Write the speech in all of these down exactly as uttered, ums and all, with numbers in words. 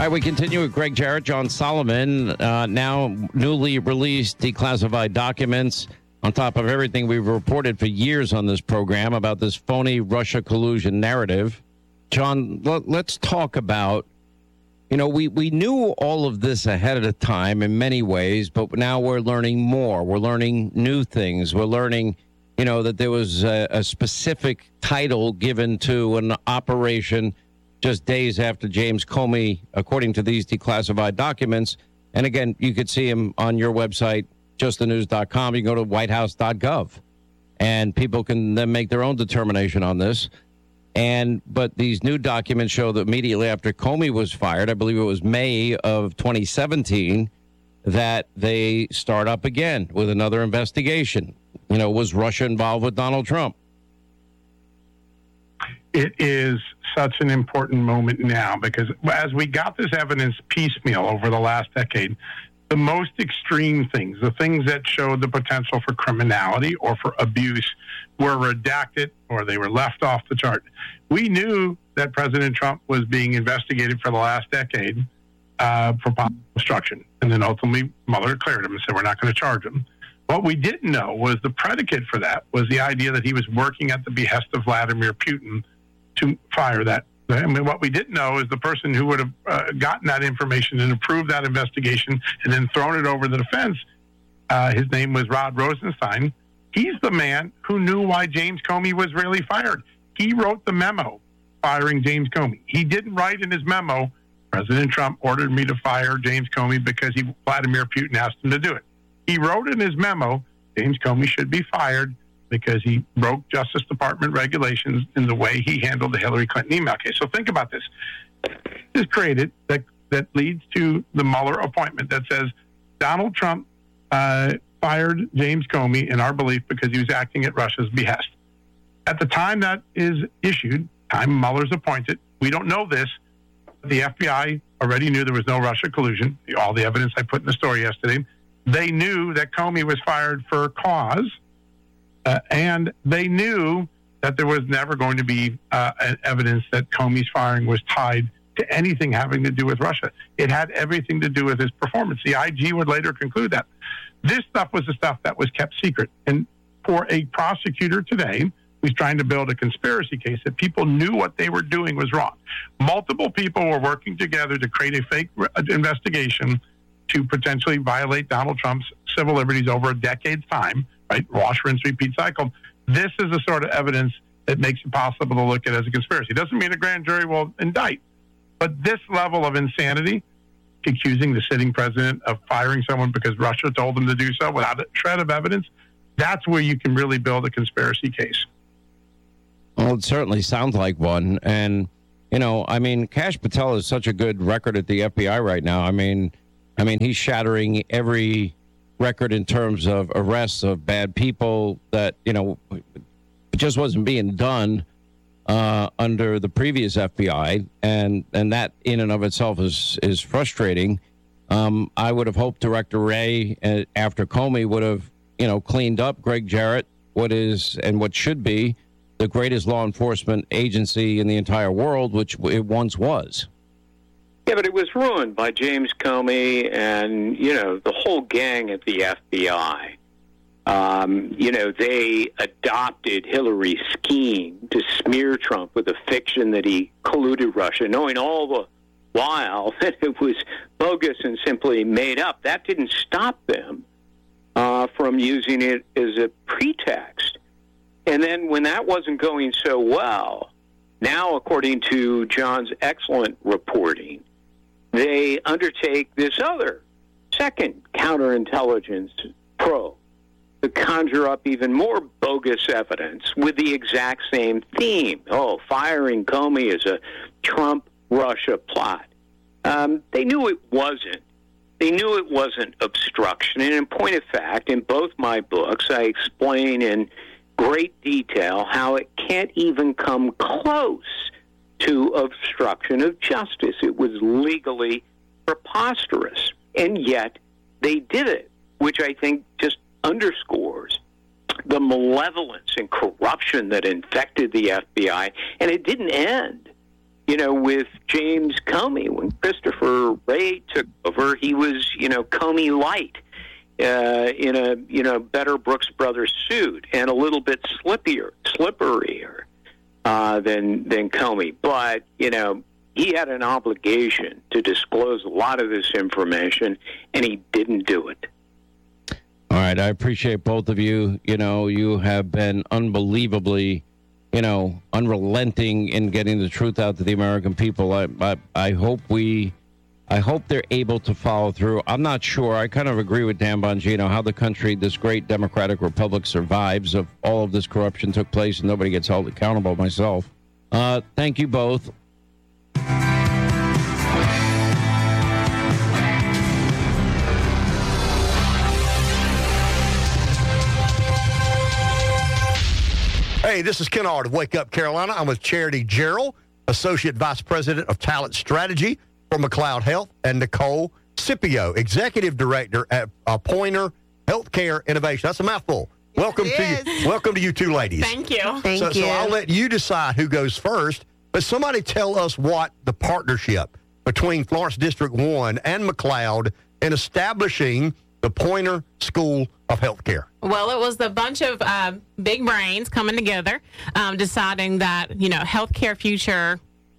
All right, we continue with Greg Jarrett, John Solomon, uh, now newly released declassified documents on top of everything we've reported for years on this program about this phony Russia collusion narrative. John, l- let's talk about, you know, we, we knew all of this ahead of the time in many ways, but now we're learning more. We're learning new things. We're learning, you know, that there was a, a specific title given to an operation just days after James Comey, according to these declassified documents. And again, you could see him on your website, just the news dot com. You can go to white house dot gov, and people can then make their own determination on this. And but these new documents show that immediately after Comey was fired, I believe it was May of twenty seventeen, that they start up again with another investigation. You know, was Russia involved with Donald Trump? It is such an important moment now because as we got this evidence piecemeal over the last decade, the most extreme things, the things that showed the potential for criminality or for abuse, were redacted or they were left off the chart. We knew that President Trump was being investigated for the last decade uh, for possible obstruction. And then ultimately, Mueller cleared him and said, we're not going to charge him. What we didn't know was the predicate for that was the idea that he was working at the behest of Vladimir Putin to fire that. I mean, what we didn't know is the person who would have uh, gotten that information and approved that investigation and then thrown it over the defense. Uh, his name was Rod Rosenstein. He's the man who knew why James Comey was really fired. He wrote the memo firing James Comey. He didn't write in his memo, President Trump ordered me to fire James Comey because he, Vladimir Putin asked him to do it. He wrote in his memo, James Comey should be fired because he broke Justice Department regulations in the way he handled the Hillary Clinton email case. So think about this. This is created that, that leads to the Mueller appointment that says Donald Trump uh, fired James Comey in our belief because he was acting at Russia's behest. At the time that is issued, time Mueller's appointed, we don't know this. The F B I already knew there was no Russia collusion. All the evidence I put in the story yesterday. They knew that Comey was fired for cause. Uh, and they knew that there was never going to be uh, evidence that Comey's firing was tied to anything having to do with Russia. It had everything to do with his performance. The I G would later conclude that. This stuff was the stuff that was kept secret. And for a prosecutor today who's trying to build a conspiracy case that people knew what they were doing was wrong. Multiple people were working together to create a fake investigation to potentially violate Donald Trump's civil liberties over a decade's time. Right? Wash, rinse, repeat cycle. This is the sort of evidence that makes it possible to look at it as a conspiracy. It doesn't mean a grand jury will indict, but this level of insanity, accusing the sitting president of firing someone because Russia told them to do so without a shred of evidence, that's where you can really build a conspiracy case. Well, it certainly sounds like one. And, you know, I mean, Kash Patel is such a good record at the F B I right now. I mean, I mean, he's shattering every record in terms of arrests of bad people that, you know, it just wasn't being done uh, under the previous F B I. And, and that in and of itself is, is frustrating. Um, I would have hoped Director Wray, uh, after Comey, would have, you know, cleaned up Greg Jarrett, what is and what should be the greatest law enforcement agency in the entire world, which it once was. Yeah, but it was ruined by James Comey and, you know, the whole gang at the F B I. Um, you know, they adopted Hillary's scheme to smear Trump with a fiction that he colluded Russia, knowing all the while that it was bogus and simply made up. That didn't stop them uh, from using it as a pretext. And then when that wasn't going so well, now, according to John's excellent reporting, they undertake this other second counterintelligence probe to conjure up even more bogus evidence with the exact same theme. Oh, firing Comey is a Trump-Russia plot. Um, they knew it wasn't. They knew it wasn't obstruction. And in point of fact, in both my books, I explain in great detail how it can't even come close to obstruction of justice. It was legally preposterous. And yet they did it, which I think just underscores the malevolence and corruption that infected the F B I. And it didn't end, you know, with James Comey. When Christopher Wray took over, he was, you know, Comey light uh, in a, you know, better Brooks Brothers suit and a little bit slippier, slipperier uh, than than Comey. But, you know, he had an obligation to disclose a lot of this information, and he didn't do it. All right, I appreciate both of you. You know, you have been unbelievably, you know, unrelenting in getting the truth out to the American people. I, I, I hope we, I hope they're able to follow through. I'm not sure. I kind of agree with Dan Bongino how the country, this great democratic republic, survives if all of this corruption took place and nobody gets held accountable. Myself, uh, thank you both. Hey, this is Ken Ard of Wake Up Carolina. I'm with Charity Gerald, Associate Vice President of Talent Strategy for McLeod Health, and Nicole Scipio, Executive Director at uh, Pointer Healthcare Innovation. That's a mouthful. Yes, welcome to you. Welcome to you two ladies. Thank you. Thank so, you. So I'll let you decide who goes first, but somebody tell us what the partnership between Florence District one and McLeod in establishing the Pointer School of Healthcare. Well, it was a bunch of uh, big brains coming together, um, deciding that, you know, healthcare future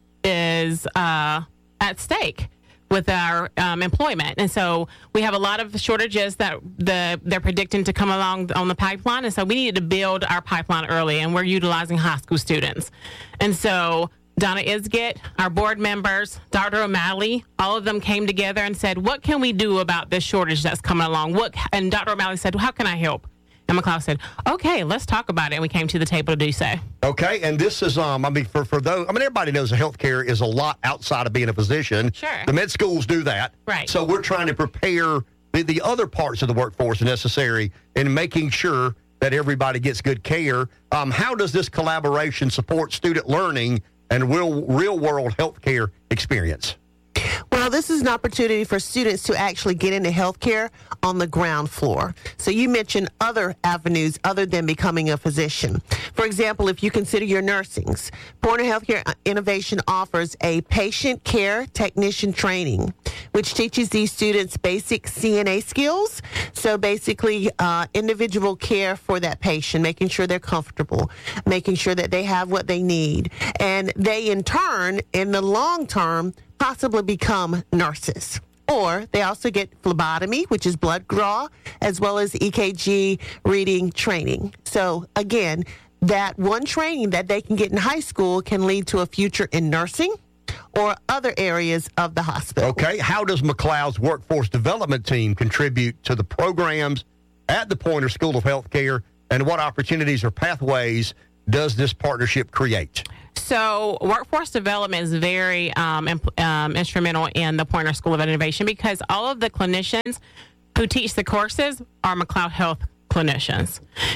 is uh, at stake with our um, employment. And so we have a lot of shortages that the they're predicting to come along on the pipeline. And so we needed to build our pipeline early, and we're utilizing high school students. And so Donna Isgett, our board members, Doctor O'Malley, all of them came together and said, what can we do about this shortage that's coming along? What? And Doctor O'Malley said, well, how can I help? And McLeod said, okay, let's talk about it. And we came to the table to do so. Okay, and this is, um, I mean, for, for those, I mean, everybody knows that healthcare is a lot outside of being a physician. Sure. The med schools do that. Right. So we're trying to prepare the, the other parts of the workforce necessary in making sure that everybody gets good care. Um, how does this collaboration support student learning and real, real-world healthcare experience? Well, this is an opportunity for students to actually get into healthcare on the ground floor. So you mentioned other avenues other than becoming a physician. For example, if you consider your nursings, Pointer Healthcare Innovation offers a patient care technician training, which teaches these students basic C N A skills. So basically, uh, individual care for that patient, making sure they're comfortable, making sure that they have what they need. And they, in turn, in the long term, possibly become nurses. Or they also get phlebotomy, which is blood draw, as well as E K G reading training. So again, that one training that they can get in high school can lead to a future in nursing or other areas of the hospital. Okay, how does McLeod's workforce development team contribute to the programs at the Pointer School of Healthcare, and what opportunities or pathways does this partnership create? So workforce development is very um, imp- um, instrumental in the Pointer School of Innovation because all of the clinicians who teach the courses are McLeod Health clinicians.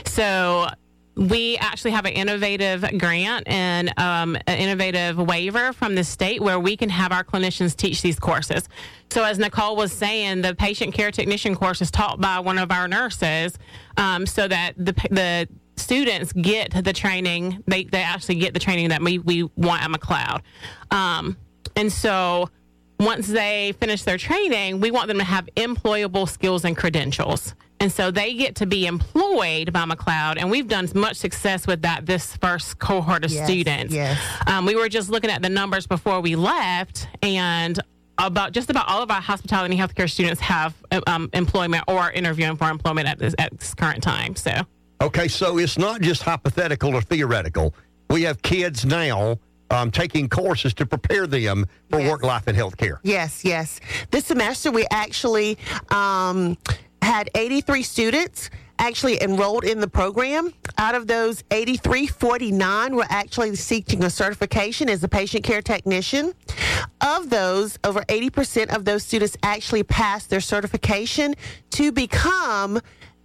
So we actually have an innovative grant and um, an innovative waiver from the state where we can have our clinicians teach these courses. So as Nicole was saying, the patient care technician course is taught by one of our nurses um, so that the the students get the training, they, they actually get the training that we, we want at McLeod. Um, and so once they finish their training, we want them to have employable skills and credentials. And so they get to be employed by McLeod, and we've done much success with that this first cohort of yes, students. Yes. Um, we were just looking at the numbers before we left, and about just about all of our hospitality and healthcare students have um, employment or are interviewing for employment at this, at this current time. So. Okay, so it's not just hypothetical or theoretical. We have kids now um, taking courses to prepare them for yes. work life and healthcare. Yes, yes. This semester we actually um, had eighty-three students actually enrolled in the program. Out of those eighty-three, forty-nine were actually seeking a certification as a patient care technician. Of those, over eighty percent of those students actually passed their certification to become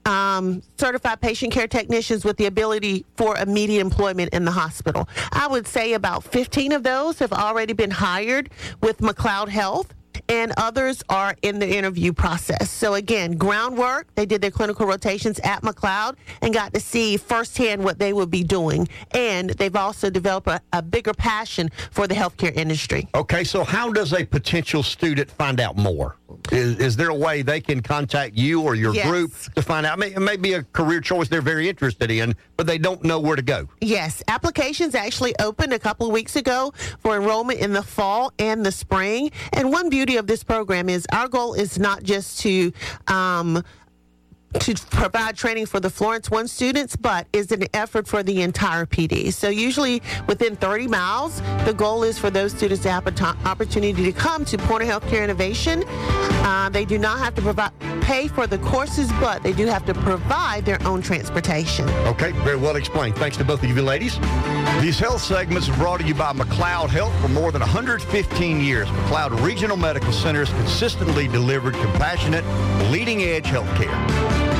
Um, certified patient care technicians with the ability for immediate employment in the hospital. I would say about fifteen of those have already been hired with McLeod Health. and others are in the interview process. So again, groundwork. They did their clinical rotations at McLeod and got to see firsthand what they would be doing. And they've also developed a, a bigger passion for the healthcare industry. Okay, so how does a potential student find out more? Is, is there a way they can contact you or your Yes. group to find out? It may be a career choice they're very interested in, but they don't know where to go. Yes, applications actually opened a couple of weeks ago for enrollment in the fall and the spring. And one beauty of this program is our goal is not just to um, to provide training for the Florence One students, but is an effort for the entire P D. So usually within thirty miles, the goal is for those students to have an opportunity to come to Pointer Healthcare Innovation. Uh, they do not have to provide pay for the courses, but they do have to provide their own transportation. Okay, very well explained. Thanks to both of you ladies. These health segments are brought to you by McLeod Health. For more than one hundred fifteen years, McLeod Regional Medical Center has consistently delivered compassionate, leading-edge health care.